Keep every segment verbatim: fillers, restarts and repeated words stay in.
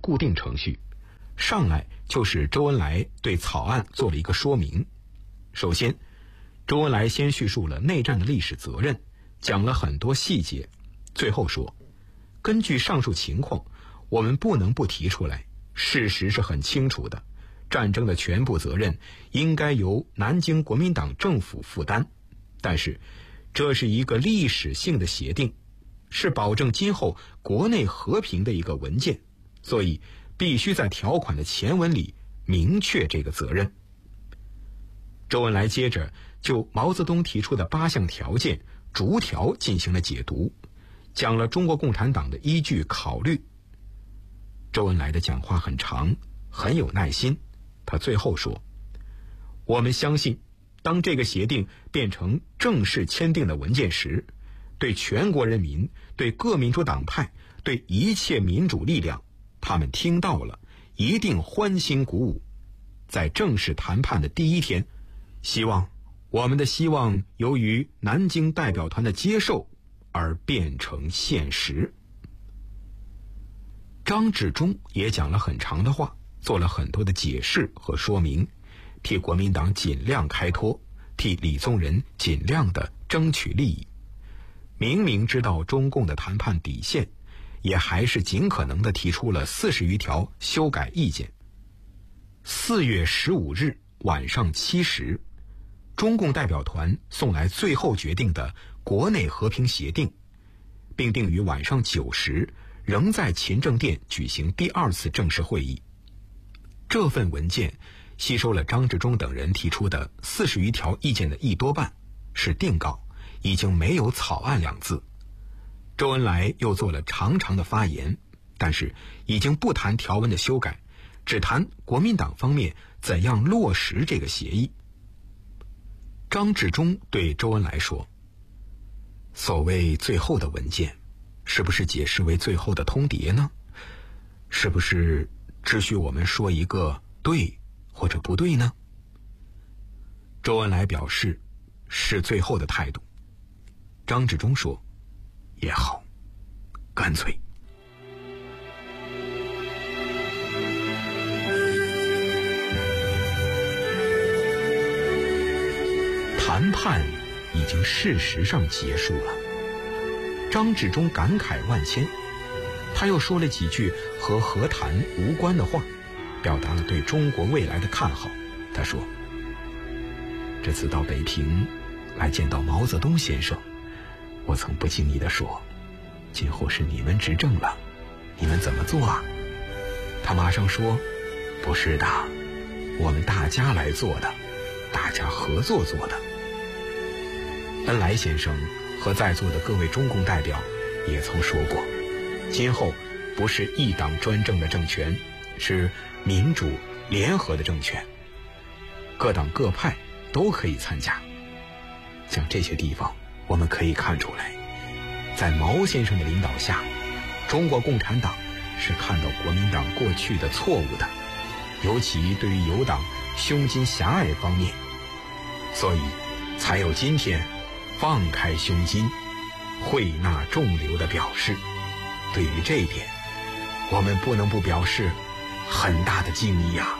固定程序，上来就是周恩来对草案做了一个说明。首先，周恩来先叙述了内战的历史责任，讲了很多细节，最后说，根据上述情况，我们不能不提出来，事实是很清楚的，战争的全部责任应该由南京国民党政府负担，但是这是一个历史性的协定，是保证今后国内和平的一个文件，所以必须在条款的前文里明确这个责任。周恩来接着就毛泽东提出的八项条件逐条进行了解读，讲了中国共产党的依据考虑。周恩来的讲话很长，很有耐心，他最后说，我们相信当这个协定变成正式签订的文件时，对全国人民，对各民主党派，对一切民主力量，他们听到了一定欢欣鼓舞。在正式谈判的第一天，希望我们的希望由于南京代表团的接受而变成现实。张治中也讲了很长的话，做了很多的解释和说明，替国民党尽量开脱，替李宗仁尽量的争取利益。明明知道中共的谈判底线，也还是尽可能的提出了四十余条修改意见。四月十五日晚上七时，中共代表团送来最后决定的国内和平协定，并定于晚上九时仍在勤政殿举行第二次正式会议。这份文件吸收了张治中等人提出的四十余条意见的一多半，是定稿，已经没有草案两字。周恩来又做了长长的发言，但是已经不谈条文的修改，只谈国民党方面怎样落实这个协议。张治中对周恩来说，所谓最后的文件，是不是解释为最后的通牒呢？是不是只许我们说一个对或者不对呢？周恩来表示是最后的态度。张治中说，也好，干脆。谈判已经事实上结束了，张治中感慨万千，他又说了几句和和谈无关的话，表达了对中国未来的看好。他说，这次到北平来见到毛泽东先生，我曾不经意地说，今后是你们执政了，你们怎么做啊？他马上说，不是的，我们大家来做的，大家合作做的。恩来先生和在座的各位中共代表也曾说过，今后不是一党专政的政权，是民主联合的政权，各党各派都可以参加。像这些地方我们可以看出来，在毛先生的领导下，中国共产党是看到国民党过去的错误的，尤其对于友党胸襟狭隘方面，所以才有今天放开胸襟会纳众流的表示。对于这一点，我们不能不表示很大的敬意啊。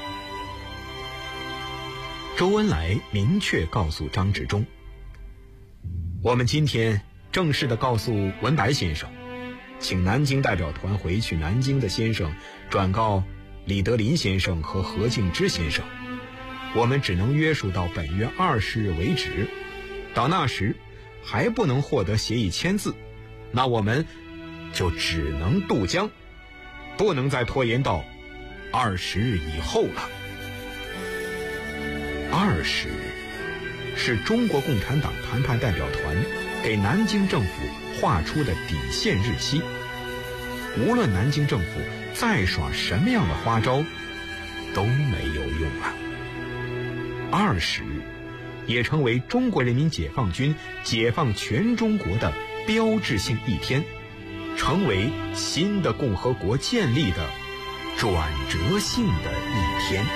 周恩来明确告诉张治中，我们今天正式地告诉文白先生，请南京代表团回去南京的先生转告李德林先生和何敬之先生，我们只能约束到本月二十日为止，到那时还不能获得协议签字，那我们就只能渡江，不能再拖延到二十日以后了。二十日是中国共产党谈判代表团给南京政府画出的底线日期，无论南京政府再耍什么样的花招都没有用啊。二十日也成为中国人民解放军解放全中国的标志性一天，成为新的共和国建立的转折性的一天。